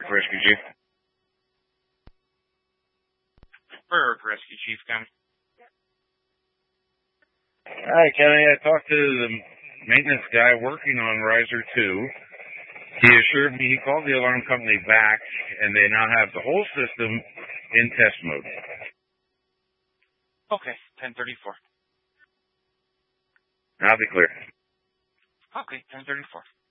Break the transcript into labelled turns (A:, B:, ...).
A: Rescue Chief.
B: Berg, Rescue Chief, County.
A: Hi, Kenny. I talked to the maintenance guy working on Riser 2. He assured me he called the alarm company back, and they now have the whole system in test mode.
B: Okay, 1034.
A: I'll be clear.
B: Okay, 1034.